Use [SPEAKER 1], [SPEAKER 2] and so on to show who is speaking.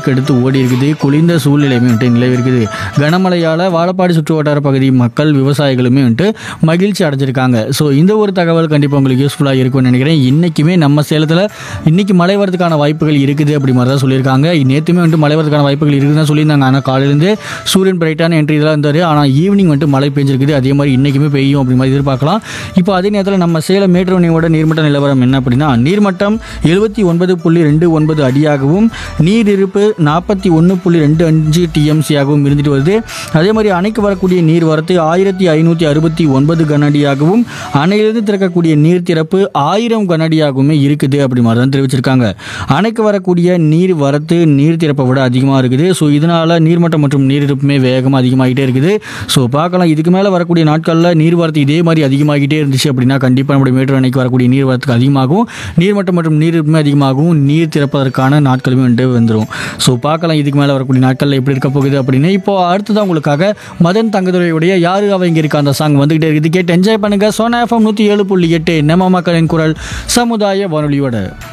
[SPEAKER 1] பெருக்கெடுத்து ஓடி இருக்குது. குளிர்ந்த சூழ்நிலையுமே வந்துட்டு நிலவி இருக்குது. கனமழையால் வாழப்பாடி சுற்று வட்டார பகுதி மக்கள் விவசாயிகளுமே வந்துட்டு மகிழ்ச்சி அடைஞ்சிருக்காங்க. ஸோ இந்த ஒரு தகவல் கண்டிப்பாக உங்களுக்கு யூஸ்ஃபுல்லாக இருக்கும்னு நினைக்கிறேன். இன்றைக்குமே நம்ம சேலத்தில் இன்றைக்கி மழை வரதுக்கான வாய்ப்புகள் இருக்குது அப்படி மாதிரி தான் சொல்லியிருக்காங்க. நேற்றுமே வந்துட்டு மழை வரதுக்கான வாய்ப்புகள் இருக்குதுன்னு சொல்லியிருந்தாங்க. ஆனால் காலையிலேருந்து சூரியன் பிரைட்டான என்ட்ரி இதெல்லாம் இருந்தார். ஆனால் ஈவினிங் வந்துட்டு மழை பெஞ்சிருக்குது. அதே மாதிரி இன்றைக்குமே பெய்யும் அப்படி மாதிரி எதிர்பார்க்கலாம். இப்போ அதே நேரத்தில் நம்ம சேலம் மேட்டூர் அணையோட நீர்மட்ட நிலவரம் என்ன அப்படின்னா, நீர்மட்டம் 79.29 அடியாகவும் நீர் இருப்பு 41.25 டிஎம்சியாகவும் இருந்துட்டு வருது. அதே மாதிரி அணைக்கு வரக்கூடிய நீர் வரத்து 1569 கனஅடியாகவும் அணையிலிருந்து திறக்கக்கூடிய நீர் திறப்பு 1000 கனஅடியாகவுமே இருக்குது அப்படி மாதிரி தான் தெரிவிச்சிருக்காங்க. அணைக்கு வரக்கூடிய நீர் வரத்து நீர் திறப்பை விட அதிகமாக இருக்குது. ஸோ இதனால் நீர்மட்டம் மற்றும் நீர் இருப்புமே வேகமாக அதிகமாகிட்டே இருக்குது. ஸோ பார்க்கலாம், இதுக்கு மேலே வரக்கூடிய நாட்களில் நீர் வரத்து இதே மாதிரி அதிகமாகிட்டே இருந்துச்சு அப்படின்னா கண்டிப்பாக நம்முடைய மேட்டூர் அணைக்கு வரக்கூடிய நீர் வரத்துக்கு அதிகமாகும், நீர்மட்டம் மற்றும் நீர் இருப்புமே அதிகமாகவும் நீர் திறப்பதற்கான நாட்களுமே வந்துடும். ஸோ பார்க்கலாம் இதுக்கு மேலே வரக்கூடிய நாட்களில் எப்படி இருக்க போகுது அப்படின்னு. இப்போ அடுத்ததான் உங்களுக்காக மதன் தங்கதுரையுடைய யாரு அவ இங்கே இருக்கா அந்த சாங் வந்துகிட்டே இருக்குது. கேட்டு என்ஜாய் பண்ணுங்க. சோனா எஃப்எம் 107.8 நம்ம மக்களின் குரல் சமுதாய வானொலியோட.